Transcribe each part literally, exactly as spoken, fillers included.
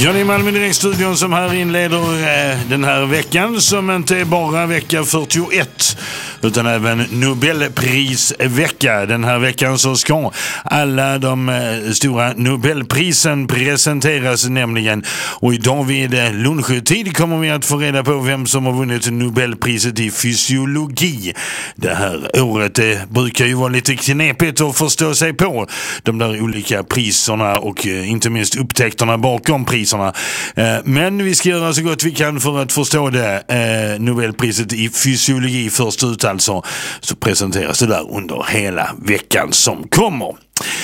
Johnny Malmö Direkt-studion som här inleder eh, den här veckan, som inte är bara vecka fyrtioett utan även Nobelprisvecka. Den här veckan så ska alla de eh, stora Nobelprisen presenteras nämligen, och idag vid eh, lunchtid kommer vi att få reda på vem som har vunnit Nobelpriset i fysiologi. Det här året eh, brukar ju vara lite knepigt att förstå sig på de där olika priserna och eh, inte minst upptäckterna bakom priserna. Eh, men vi ska göra så gott vi kan för att förstå det. Eh, Nobelpriset i fysiologi först ut alltså, så presenteras det där under hela veckan som kommer.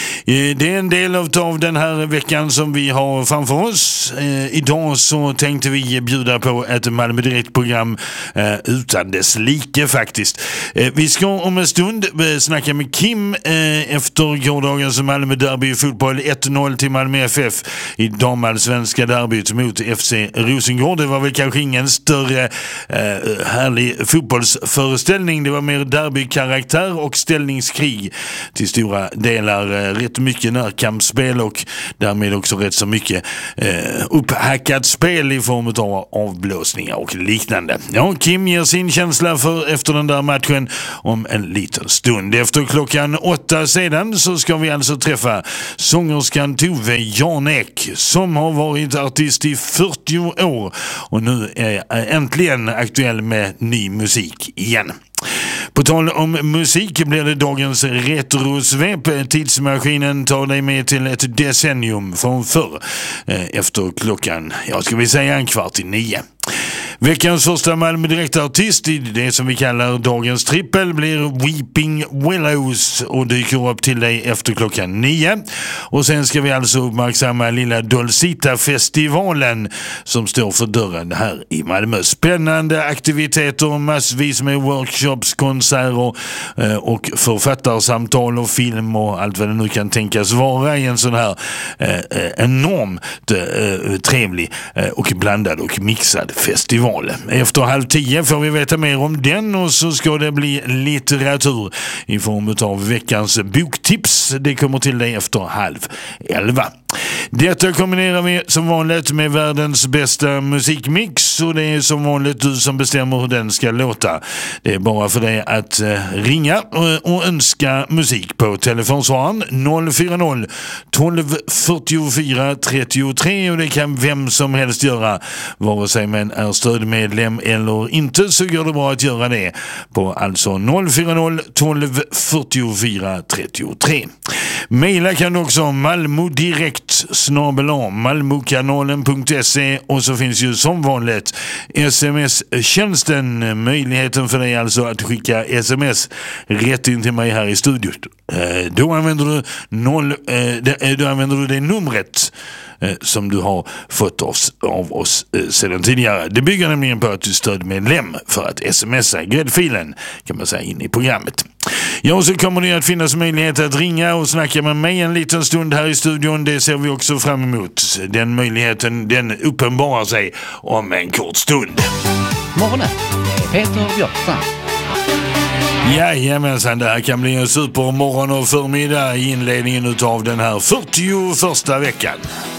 Det är en del av den här veckan som vi har framför oss. Eh, idag så tänkte vi bjuda på ett Malmö Direkt-program eh, utan dess like faktiskt. Eh, vi ska om en stund eh, snacka med Kim eh, efter gårdagens Malmö derby i fotboll, ett noll till Malmö F F i damallsvenska derbyt mot F C Rosengård. Det var väl kanske ingen större eh, härlig fotbollsföreställning. Det var mer derbykaraktär och ställningskrig till stora delar. Rätt mycket närkampsspel och därmed också rätt så mycket eh, upphackat spel i form av avblåsningar och liknande. Ja, Kim ger sin känsla för efter den där matchen om en liten stund. Efter klockan åtta sedan så ska vi alltså träffa sångerskan Tove Janek, som har varit artist i fyrtio år och nu är äntligen aktuell med ny musik igen. På tal om musik blir det dagens retrosvep. Tidsmaskinen tar dig med till ett decennium från förr. Efter klockan, ja ska vi säga en kvart i nio. Veckans första Malmö Direkt-artist i det som vi kallar dagens trippel blir Weeping Willows och dyker upp till dig efter klockan nio. Och sen ska vi alltså uppmärksamma lilla Dolcita-festivalen som står för dörren här i Malmö. Spännande aktiviteter, massvis med workshops, konserter och författarsamtal och film och allt vad det nu kan tänkas vara i en sån här eh, enormt eh, trevlig eh, och blandad och mixad festival. Efter halv tio får vi veta mer om den, och så ska det bli litteratur i form av veckans boktips. Det kommer till dig efter halv elva. Detta kombinerar vi som vanligt med världens bästa musikmix, och det är som vanligt du som bestämmer hur den ska låta. Det är bara för dig att ringa och önska musik på telefonsvararen noll fyra noll tolv fyrtiofyra trettiotre, och det kan vem som helst göra, vare sig man är stödmedlem eller inte, så går det bra att göra det på alltså noll fyra noll tolv fyrtiofyra trettiotre. Maila kan du också malmodirekt snabel-a malmokanalen punkt se, och så finns ju som vanligt sms-tjänsten, möjligheten för dig alltså att skicka sms rätt in till mig här i studion. Eh, då använder du noll, eh, då använder du det numret eh, som du har fått oss, av oss eh, sedan tidigare. Det bygger nämligen på att du stödmedlem för att smsa gräddfilen, kan man säga, in i programmet. Ja, och så kommer det att finnas möjlighet att ringa och snacka med mig en liten stund här i studion. Det ser vi också fram emot. Den möjligheten, den uppenbarar sig om en kort stund. Morgonen, Peter Björkstrand. Jajamensan, det här kan bli en supermorgon och förmiddag i inledningen av den här fyrtioförsta veckan.